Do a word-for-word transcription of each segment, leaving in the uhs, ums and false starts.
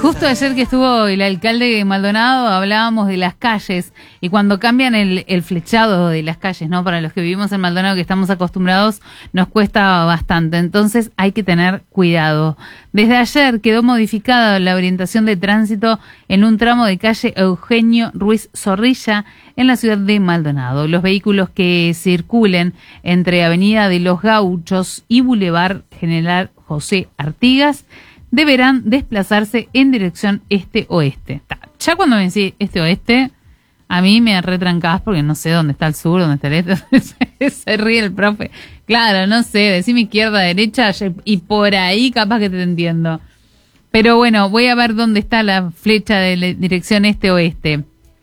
justo ayer que estuvo el alcalde de Maldonado hablábamos de las calles y cuando cambian el, el flechado de las calles, ¿no? Para los que vivimos en Maldonado, que estamos acostumbrados, nos cuesta bastante. Entonces hay que tener cuidado. Desde ayer quedó modificada la orientación de tránsito en un tramo de calle Eugenio Ruiz Zorrilla en la ciudad de Maldonado. Los vehículos que circulen entre Avenida de los Gauchos y Boulevard General José Artigas deberán desplazarse en dirección este-oeste. Ya cuando me decís este-oeste, a mí me retrancás porque no sé dónde está el sur, dónde está el este. Se ríe el profe. Claro, no sé, decime izquierda, derecha y por ahí capaz que te entiendo. Pero bueno, voy a ver dónde está la flecha de la dirección este-oeste.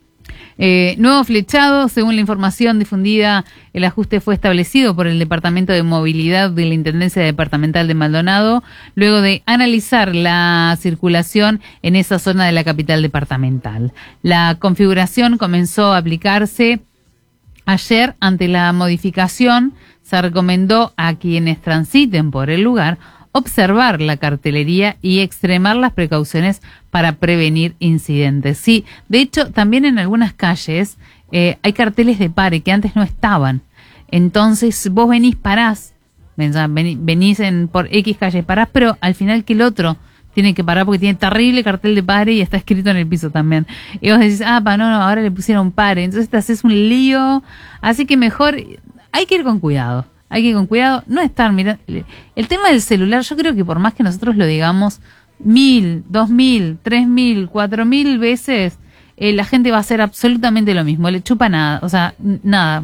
Eh, nuevo flechado, según la información difundida, el ajuste fue establecido por el Departamento de Movilidad de la Intendencia Departamental de Maldonado, luego de analizar la circulación en esa zona de la capital departamental. La configuración comenzó a aplicarse ayer. Ante la modificación, se recomendó a quienes transiten por el lugar observar la cartelería y extremar las precauciones para prevenir incidentes. Sí, de hecho, también en algunas calles eh, hay carteles de pare que antes no estaban. Entonces, vos venís, parás, venís en, por X calles, parás, pero al final que el otro tiene que parar porque tiene terrible cartel de pare y está escrito en el piso también. Y vos decís, ah, pa, no, no, ahora le pusieron pare. Entonces te haces un lío. Así que mejor hay que ir con cuidado. Hay que ir con cuidado, no estar mirando. El tema del celular, yo creo que por más que nosotros lo digamos mil, dos mil, tres mil, cuatro mil veces, eh, la gente va a hacer absolutamente lo mismo. Le chupa nada, o sea, nada,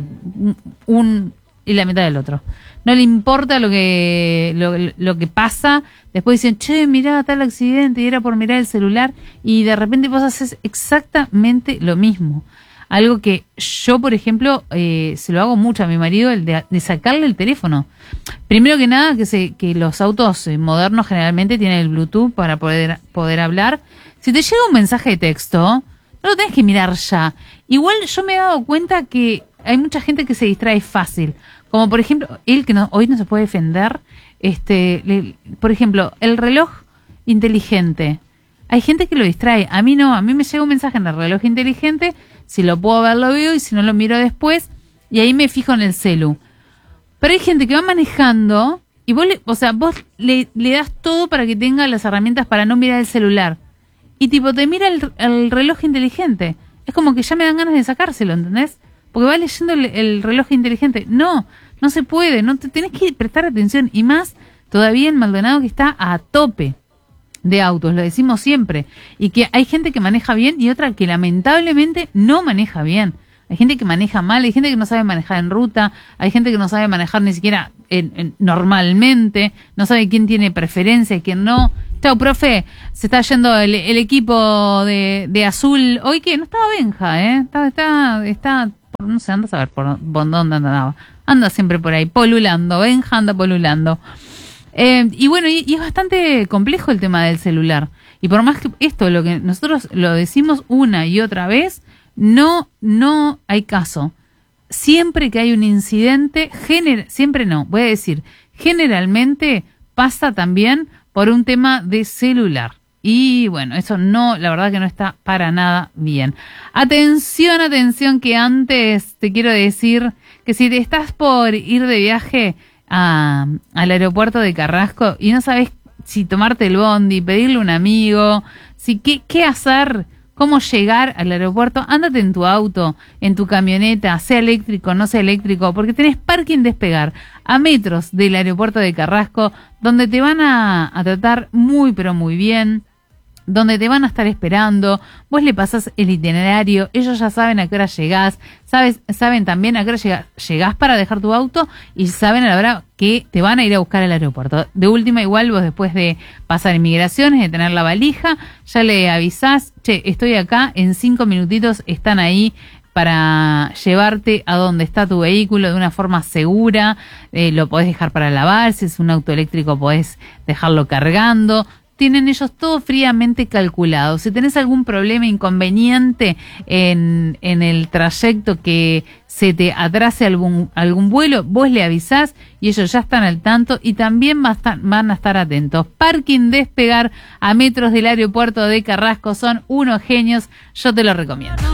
un y la mitad del otro. No le importa lo que lo, lo que pasa. Después dicen, che, mirá, tal accidente, y era por mirar el celular, y de repente vos haces exactamente lo mismo. Algo que yo, por ejemplo, eh, se lo hago mucho a mi marido, el de, de sacarle el teléfono. Primero que nada, que, se, que los autos modernos generalmente tienen el Bluetooth para poder, poder hablar. Si te llega un mensaje de texto, no lo tenés que mirar ya. Igual yo me he dado cuenta que hay mucha gente que se distrae fácil. Como por ejemplo, él que no, hoy no se puede defender, este, le, por ejemplo, el reloj inteligente. Hay gente que lo distrae. A mí no, a mí me llega un mensaje en el reloj inteligente. Si lo puedo ver, lo veo, y si no, lo miro después, y ahí me fijo en el celu. Pero hay gente que va manejando, y vos, le, o sea, vos le, le das todo para que tenga las herramientas para no mirar el celular. Y tipo, te mira el, el reloj inteligente. Es como que ya me dan ganas de sacárselo, ¿entendés? Porque va leyendo el, el reloj inteligente. No, no se puede, no te, tenés que prestar atención. Y más todavía en Maldonado, que está a tope de autos, lo decimos siempre, y que hay gente que maneja bien y otra que lamentablemente no maneja bien. Hay gente que maneja mal, hay gente que no sabe manejar en ruta, hay gente que no sabe manejar ni siquiera en, en, normalmente, no sabe quién tiene preferencia y quién no. Chau, profe, se está yendo el, el equipo de, de azul. Hoy que no estaba Benja, ¿eh? Está, está, está por, no sé, anda a saber por, por dónde andaba. Anda siempre por ahí, polulando. Benja anda polulando. Eh, y bueno, y, y es bastante complejo el tema del celular. Y por más que esto, lo que nosotros lo decimos una y otra vez, no, no hay caso. Siempre que hay un incidente, gener- siempre no, voy a decir, generalmente pasa también por un tema de celular. Y bueno, eso no, la verdad que no está para nada bien. Atención, atención, que antes te quiero decir que si te estás por ir de viaje A, al aeropuerto de Carrasco y no sabes si tomarte el bondi, pedirle a un amigo, si qué, qué hacer, cómo llegar al aeropuerto, ándate en tu auto, en tu camioneta, sea eléctrico, no sea eléctrico, porque tenés parking Despegar a metros del aeropuerto de Carrasco, donde te van a, a tratar muy pero muy bien, donde te van a estar esperando, vos le pasás el itinerario, ellos ya saben a qué hora llegás, sabes, saben también a qué hora llegás, llegás para dejar tu auto y saben a la hora que te van a ir a buscar al aeropuerto. De última, igual vos después de pasar inmigraciones, de tener la valija, ya le avisás, che, estoy acá, en cinco minutitos están ahí para llevarte a donde está tu vehículo de una forma segura, eh, lo podés dejar para lavar, si es un auto eléctrico podés dejarlo cargando. tienen ellos todo fríamente calculado. Si tenés algún problema, inconveniente en, en el trayecto, que se te atrase algún, algún vuelo, vos le avisás y ellos ya están al tanto y también va a estar, van a estar atentos. Parking Despegar, a metros del aeropuerto de Carrasco, son unos genios, yo te lo recomiendo.